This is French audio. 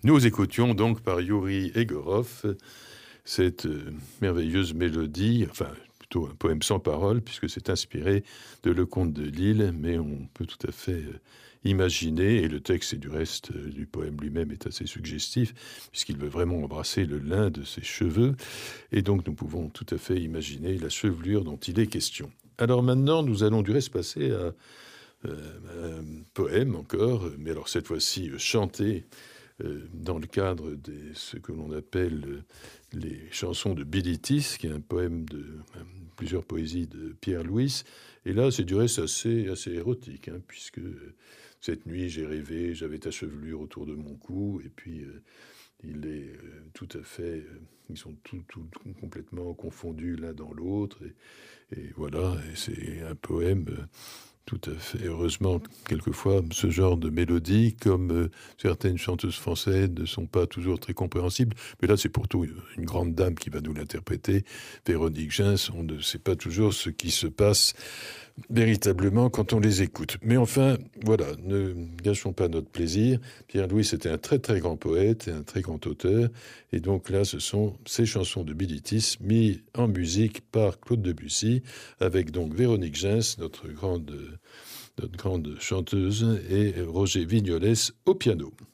Nous écoutions donc par Yuri Egorov cette merveilleuse mélodie, enfin plutôt un poème sans parole, puisque c'est inspiré de Le Comte de Lille, mais on peut tout à fait imaginer, et le texte et du reste du poème lui-même est assez suggestif, puisqu'il veut vraiment embrasser le lin de ses cheveux, et donc nous pouvons tout à fait imaginer la chevelure dont il est question. Alors maintenant, nous allons du reste passer à un poème encore, mais alors cette fois-ci chanté dans le cadre de ce que l'on appelle les chansons de Bilitis, qui est un poème de plusieurs poésies de Pierre Louis. Et là, c'est du reste assez érotique, puisque cette nuit, j'ai rêvé, j'avais ta chevelure autour de mon cou, et puis il est tout à fait... ils sont tout complètement confondus l'un dans l'autre, et voilà, et c'est un poème... tout à fait. Heureusement, quelquefois, ce genre de mélodies, comme certaines chanteuses françaises, ne sont pas toujours très compréhensibles. Mais là, c'est pourtant une grande dame qui va nous l'interpréter, Véronique Gens. On ne sait pas toujours ce qui se passe véritablement quand on les écoute. Mais enfin, voilà, ne gâchons pas notre plaisir. Pierre Louis était un très très grand poète et un très grand auteur. Et donc là, ce sont ces chansons de Bilitis mises en musique par Claude Debussy, avec donc Véronique Gens, notre grande chanteuse, et Roger Vignolès au piano.